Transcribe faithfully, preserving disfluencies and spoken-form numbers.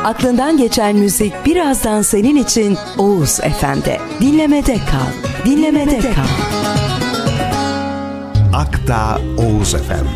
Aklından geçen müzik birazdan senin için Oğuz F M'de. Dinlemede kal. Dinlemede kal. Akta Oğuz F M.